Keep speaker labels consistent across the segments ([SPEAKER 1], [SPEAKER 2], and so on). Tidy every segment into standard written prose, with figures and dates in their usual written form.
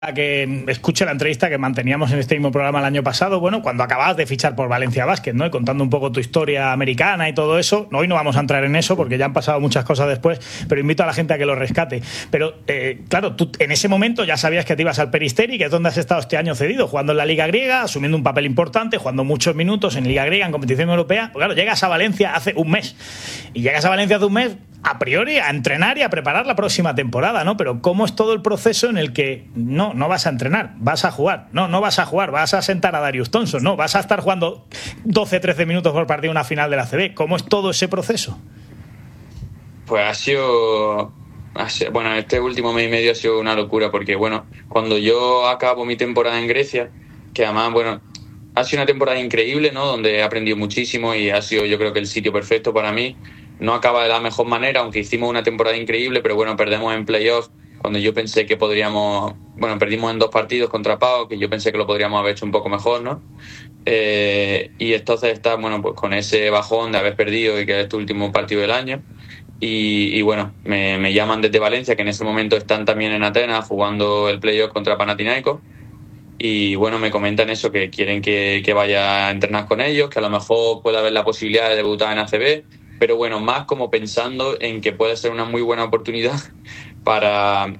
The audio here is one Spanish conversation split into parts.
[SPEAKER 1] que escuche la entrevista que manteníamos en este mismo programa el año pasado, bueno, cuando acababas de fichar por Valencia Basket, ¿no? Y contando un poco tu historia americana y todo eso. Hoy no vamos a entrar en eso porque ya han pasado muchas cosas después, pero invito a la gente a que lo rescate. Pero, claro, tú en ese momento ya sabías que te ibas al Peristeri, que es donde has estado este año cedido, jugando en la Liga Griega, asumiendo un papel importante, jugando muchos minutos en Liga Griega, en competición europea. Pues claro, llegas a Valencia hace un mes. Y llegas a Valencia hace un mes a priori a entrenar y a preparar la próxima temporada, ¿no? Pero ¿cómo es todo el proceso en el que no vas a entrenar, vas a jugar? No vas a jugar, vas a sentar a Darius Thompson, no, vas a estar jugando 12-13 minutos por partido en una final de la ACB. ¿Cómo es todo ese proceso?
[SPEAKER 2] Pues ha sido, bueno, este último mes y medio ha sido una locura porque, bueno, cuando yo acabo mi temporada en Grecia, que además, bueno, ha sido una temporada increíble, ¿no? Donde he aprendido muchísimo y ha sido, yo creo que el sitio perfecto para mí. No acaba de la mejor manera, aunque hicimos una temporada increíble, pero bueno, perdemos en playoffs cuando yo pensé que podríamos... Bueno, perdimos en 2 partidos contra Pau, que yo pensé que lo podríamos haber hecho un poco mejor, ¿no? Y entonces está, bueno, pues con ese bajón de haber perdido y que es tu último partido del año. Y bueno, me llaman desde Valencia, que en ese momento están también en Atenas jugando el playoff contra Panathinaikos. Y bueno, me comentan eso, que quieren que vaya a entrenar con ellos, que a lo mejor pueda haber la posibilidad de debutar en ACB. Pero bueno, más como pensando en que puede ser una muy buena oportunidad para,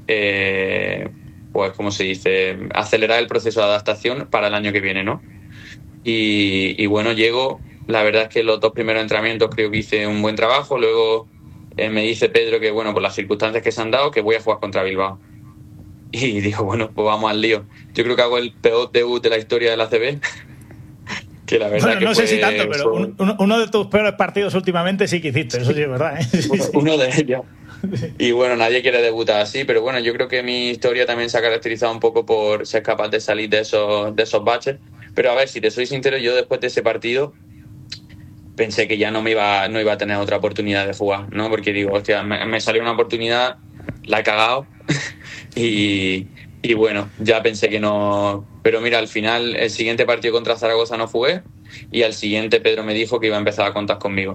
[SPEAKER 2] pues, ¿cómo se dice?, acelerar el proceso de adaptación para el año que viene, ¿no? Y bueno, llego, la verdad es que los 2 primeros entrenamientos creo que hice un buen trabajo. Luego me dice Pedro que, bueno, por las circunstancias que se han dado, que voy a jugar contra Bilbao. Y digo, bueno, pues vamos al lío. Yo creo que hago el peor debut de la historia de la ACB. Que la verdad, bueno,
[SPEAKER 1] que no sé si tanto, pero uno de tus peores partidos últimamente sí que hiciste, eso sí es verdad, ¿eh?
[SPEAKER 2] Uno de ellos. Y bueno, nadie quiere debutar así, pero bueno, yo creo que mi historia también se ha caracterizado un poco por ser capaz de salir de esos baches. Pero a ver, si te soy sincero, yo después de ese partido pensé que ya no iba a tener otra oportunidad de jugar, ¿no? Porque digo, hostia, me salió una oportunidad, la he cagado y bueno, ya pensé que no... Pero mira, al final, el siguiente partido contra Zaragoza no jugué y al siguiente Pedro me dijo que iba a empezar a contar conmigo.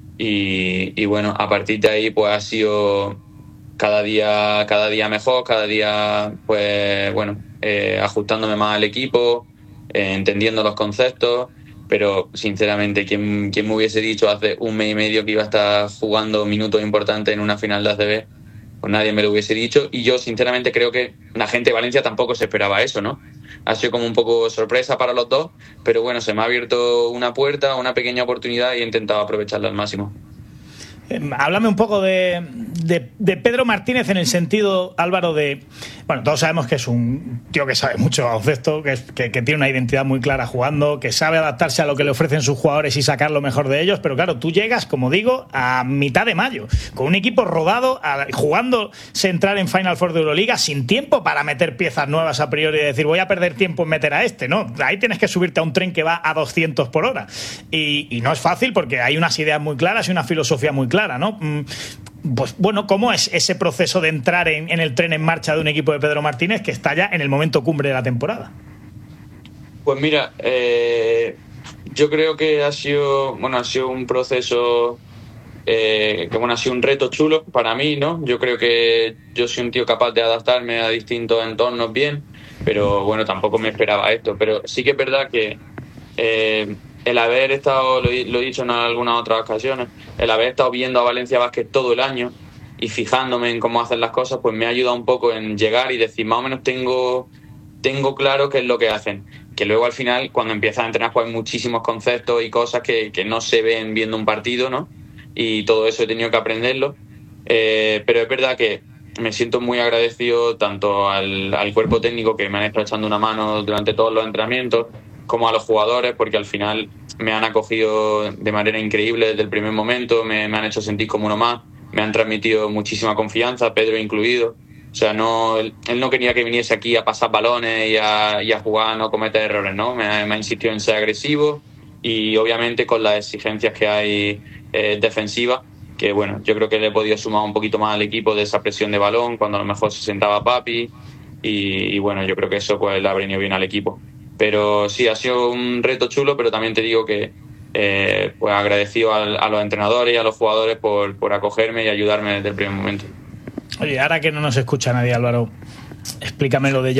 [SPEAKER 2] Y bueno, a partir de ahí pues ha sido cada día mejor, cada día pues bueno, ajustándome más al equipo, entendiendo los conceptos. Pero sinceramente, ¿quién me hubiese dicho hace un mes y medio que iba a estar jugando minutos importantes en una final de ACB? Pues nadie me lo hubiese dicho, y yo sinceramente creo que la gente de Valencia tampoco se esperaba eso, ¿no? Ha sido como un poco sorpresa para los dos, pero bueno, se me ha abierto una puerta, una pequeña oportunidad y he intentado aprovecharla al máximo.
[SPEAKER 1] Háblame un poco de Pedro Martínez en el sentido, Álvaro, de... Bueno, todos sabemos que es un tío que sabe mucho de baloncesto, que tiene una identidad muy clara jugando, que sabe adaptarse a lo que le ofrecen sus jugadores y sacar lo mejor de ellos, pero claro, tú llegas, como digo, a mitad de mayo, con un equipo rodado, jugándose entrar en Final Four de Euroliga, sin tiempo para meter piezas nuevas a priori y decir, voy a perder tiempo en meter a este, ¿no? Ahí tienes que subirte a un tren que va a 200 por hora. Y no es fácil porque hay unas ideas muy claras y una filosofía muy clara, ¿no? Pues bueno, ¿cómo es ese proceso de entrar en el tren en marcha de un equipo de Pedro Martínez que está ya en el momento cumbre de la temporada?
[SPEAKER 2] Pues mira, yo creo que ha sido un proceso que bueno, ha sido un reto chulo para mí, ¿no? Yo creo que yo soy un tío capaz de adaptarme a distintos entornos bien, pero bueno, tampoco me esperaba esto. Pero sí que es verdad que el haber estado, lo he dicho en algunas otras ocasiones, el haber estado viendo a Valencia Basket todo el año y fijándome en cómo hacen las cosas, pues me ha ayudado un poco en llegar y decir, más o menos tengo claro qué es lo que hacen. Que luego al final, cuando empiezas a entrenar, pues hay muchísimos conceptos y cosas que no se ven viendo un partido, ¿no? Y todo eso he tenido que aprenderlo. Pero es verdad que me siento muy agradecido tanto al cuerpo técnico, que me han estado echando una mano durante todos los entrenamientos, como a los jugadores, porque al final me han acogido de manera increíble desde el primer momento, me han hecho sentir como uno más, me han transmitido muchísima confianza, Pedro incluido. O sea, él no quería que viniese aquí a pasar balones y a jugar, no cometer errores, ¿no? Me ha insistido en ser agresivo y obviamente con las exigencias que hay defensivas, que bueno, yo creo que le he podido sumar un poquito más al equipo de esa presión de balón cuando a lo mejor se sentaba Papi y bueno, yo creo que eso pues le ha venido bien al equipo. Pero sí, ha sido un reto chulo, pero también te digo que pues agradecido a los entrenadores y a los jugadores por acogerme y ayudarme desde el primer momento.
[SPEAKER 1] Oye, ahora que no nos escucha nadie, Álvaro, explícame lo de